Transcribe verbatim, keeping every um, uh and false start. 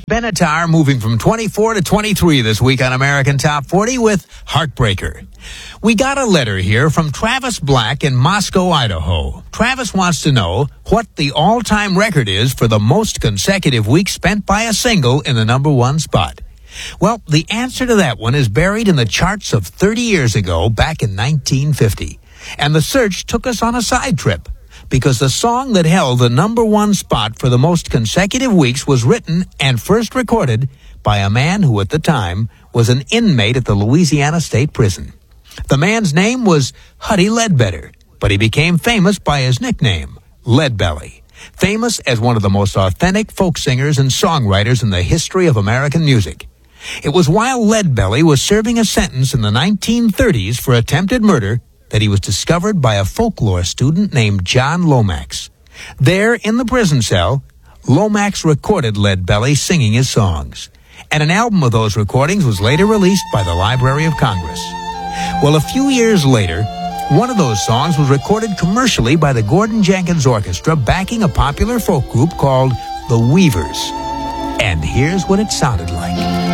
Benatar moving from twenty-four to twenty-three this week on American Top forty with Heartbreaker. We got a letter here from Travis Black in Moscow, Idaho. Travis wants to know what the all-time record is for the most consecutive weeks spent by a single in the number one spot. Well, the answer to that one is buried in the charts of thirty years ago, back in nineteen fifty. And the search took us on a side trip, because the song that held the number one spot for the most consecutive weeks was written and first recorded by a man who at the time was an inmate at the Louisiana State Prison. The man's name was Huddie Ledbetter, but he became famous by his nickname, Leadbelly, famous as one of the most authentic folk singers and songwriters in the history of American music. It was while Leadbelly was serving a sentence in the nineteen thirties for attempted murder that he was discovered by a folklore student named John Lomax. There, in the prison cell, Lomax recorded Leadbelly singing his songs, and an album of those recordings was later released by the Library of Congress. Well, a few years later, one of those songs was recorded commercially by the Gordon Jenkins Orchestra, backing a popular folk group called the Weavers. And here's what it sounded like.